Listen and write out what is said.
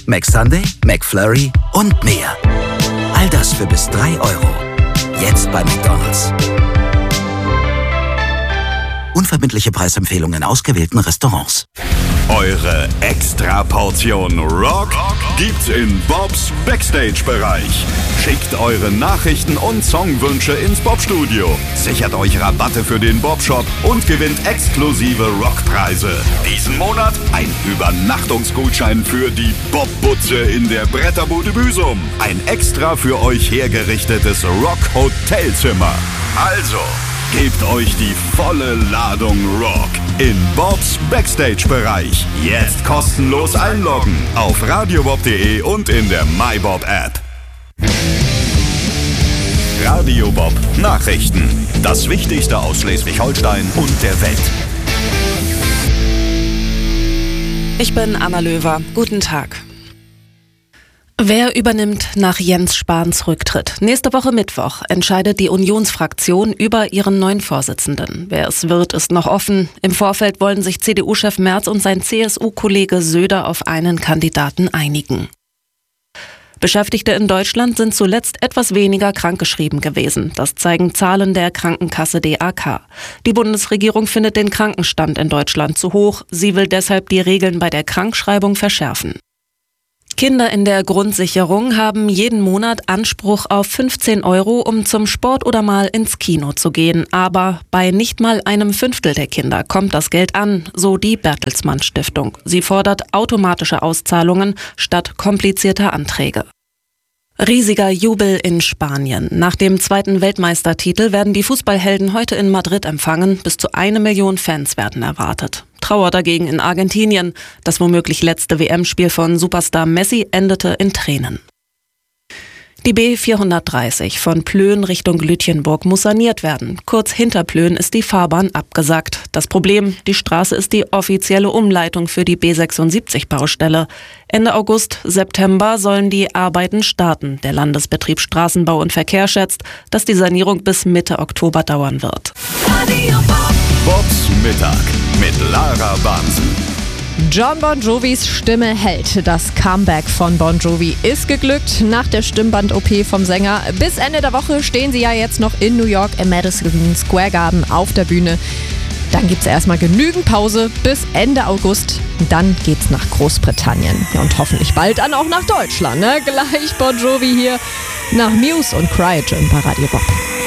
McSunday, McFlurry und mehr. All das für bis 3 €. Jetzt bei McDonald's. Unverbindliche Preisempfehlungen in ausgewählten Restaurants. Eure Extra-Portion Rock gibt's in Bobs Backstage-Bereich. Schickt eure Nachrichten und Songwünsche ins Bob-Studio. Sichert euch Rabatte für den Bob-Shop und gewinnt exklusive Rockpreise. Diesen Monat ein Übernachtungsgutschein für die Bob-Butze in der Bretterbude Büsum. Ein extra für euch hergerichtetes Rock-Hotelzimmer. Also, gebt euch die volle Ladung Rock in Bobs Backstage-Bereich. Jetzt kostenlos einloggen auf radiobob.de und in der MyBob-App. Radio Bob Nachrichten. Das Wichtigste aus Schleswig-Holstein und der Welt. Ich bin Anna Löwer. Guten Tag. Wer übernimmt nach Jens Spahns Rücktritt? Nächste Woche Mittwoch entscheidet die Unionsfraktion über ihren neuen Vorsitzenden. Wer es wird, ist noch offen. Im Vorfeld wollen sich CDU-Chef Merz und sein CSU-Kollege Söder auf einen Kandidaten einigen. Beschäftigte in Deutschland sind zuletzt etwas weniger krankgeschrieben gewesen. Das zeigen Zahlen der Krankenkasse DAK. Die Bundesregierung findet den Krankenstand in Deutschland zu hoch. Sie will deshalb die Regeln bei der Krankschreibung verschärfen. Kinder in der Grundsicherung haben jeden Monat Anspruch auf 15 €, um zum Sport oder mal ins Kino zu gehen. Aber bei nicht mal einem Fünftel der Kinder kommt das Geld an, so die Bertelsmann Stiftung. Sie fordert automatische Auszahlungen statt komplizierter Anträge. Riesiger Jubel in Spanien. Nach dem 2. Weltmeistertitel werden die Fußballhelden heute in Madrid empfangen. Bis zu 1 Million Fans werden erwartet. Trauer dagegen in Argentinien. Das womöglich letzte WM-Spiel von Superstar Messi endete in Tränen. Die B430 von Plön Richtung Lütjenburg muss saniert werden. Kurz hinter Plön ist die Fahrbahn abgesagt. Das Problem, die Straße ist die offizielle Umleitung für die B76-Baustelle. Ende August, September sollen die Arbeiten starten. Der Landesbetrieb Straßenbau und Verkehr schätzt, dass die Sanierung bis Mitte Oktober dauern wird. Bobs Mittag mit Lara Bansen. John Bon Jovis Stimme hält. Das Comeback von Bon Jovi ist geglückt nach der Stimmband-OP vom Sänger. Bis Ende der Woche stehen sie ja jetzt noch in New York im Madison Square Garden auf der Bühne. Dann gibt's erstmal genügend Pause bis Ende August. Dann geht's nach Großbritannien. Ja, und hoffentlich bald dann auch nach Deutschland. Ne? Gleich Bon Jovi hier nach Muse und Cryogen bei Radio Bob.